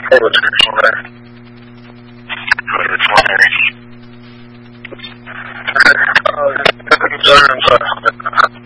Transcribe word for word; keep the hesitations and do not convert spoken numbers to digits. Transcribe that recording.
Hey, what's your name? What's your name? Okay, uh, concerns, uh,